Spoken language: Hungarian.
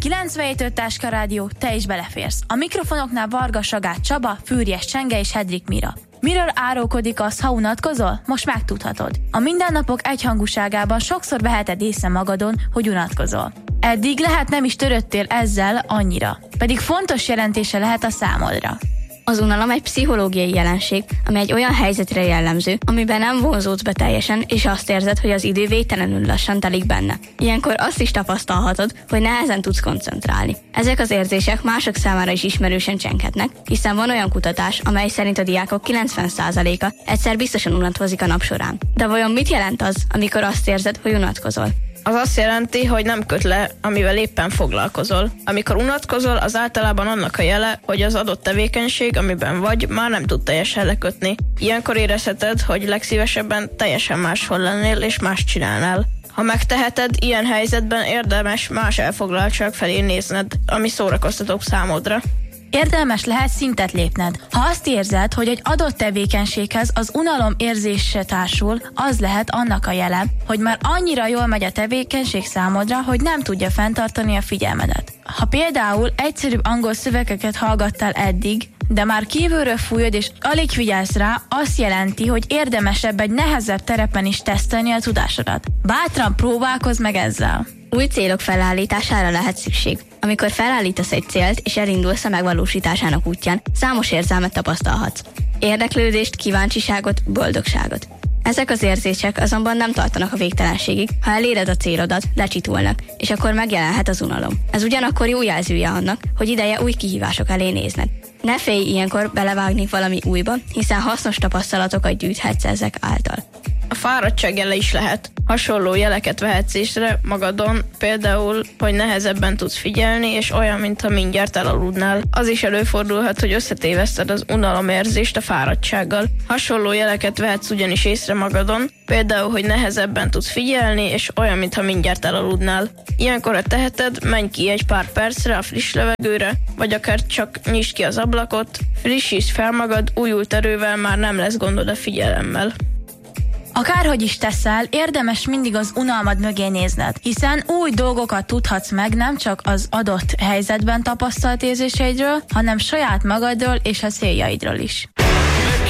97.5 Táska Rádió, te is beleférsz. A mikrofonoknál Varga Sagát Csaba, Fűrjes Csenge és Hedrik Mira. Miről árulkodik az, ha unatkozol? Most megtudhatod. A mindennapok egyhangúságában sokszor veheted észre magadon, hogy unatkozol. Eddig lehet nem is törődtél ezzel annyira, pedig fontos jelentése lehet a számodra. Az unalom egy pszichológiai jelenség, ami egy olyan helyzetre jellemző, amiben nem vonzódsz be teljesen, és azt érzed, hogy az idő végtelenül lassan telik benne. Ilyenkor azt is tapasztalhatod, hogy nehezen tudsz koncentrálni. Ezek az érzések mások számára is ismerősen csenghetnek, hiszen van olyan kutatás, amely szerint a diákok 90%-a egyszer biztosan unatkozik a nap során. De vajon mit jelent az, amikor azt érzed, hogy unatkozol? Az azt jelenti, hogy nem köt le, amivel éppen foglalkozol. Amikor unatkozol, az általában annak a jele, hogy az adott tevékenység, amiben vagy, már nem tud teljesen lekötni. Ilyenkor érezheted, hogy legszívesebben teljesen máshol lennél és mást csinálnál. Ha megteheted, ilyen helyzetben érdemes más elfoglaltság felé nézned, ami szórakoztatóbb számodra. Érdemes lehet szintet lépned. Ha azt érzed, hogy egy adott tevékenységhez az unalom érzése társul, az lehet annak a jele, hogy már annyira jól megy a tevékenység számodra, hogy nem tudja fenntartani a figyelmedet. Ha például egyszerűbb angol szövegeket hallgattál eddig, de már kívülről fújod és alig figyelsz rá, azt jelenti, hogy érdemesebb egy nehezebb terepen is tesztelni a tudásodat. Bátran próbálkozz meg ezzel! Új célok felállítására lehet szükség. Amikor felállítasz egy célt és elindulsz a megvalósításának útján, számos érzelmet tapasztalhatsz. Érdeklődést, kíváncsiságot, boldogságot. Ezek az érzések azonban nem tartanak a végtelenségig, ha eléred a célodat, lecsitulnak, és akkor megjelenhet az unalom. Ez ugyanakkor jó jelzője annak, hogy ideje új kihívások elé nézned. Ne félj ilyenkor belevágni valami újba, hiszen hasznos tapasztalatokat gyűjthetsz ezek által. A fáradtság jele is lehet. Hasonló jeleket vehetsz észre magadon, például, hogy nehezebben tudsz figyelni, és olyan, mintha mindjárt elaludnál. Az is előfordulhat, hogy összetéveszted az unalomérzést a fáradtsággal. Hasonló jeleket vehetsz ugyanis észre magadon, például, hogy nehezebben tudsz figyelni, és olyan, mintha mindjárt elaludnál. Ilyenkor, ha teheted, menj ki egy pár percre a friss levegőre, vagy akár csak nyisd ki az ablakot, frissítsd fel magad, újult erővel már nem lesz gondod a figyelemmel. Akárhogy is teszel, érdemes mindig az unalmad mögé nézned, hiszen új dolgokat tudhatsz meg nem csak az adott helyzetben tapasztalt érzéseidről, hanem saját magadról és a céljaidról is.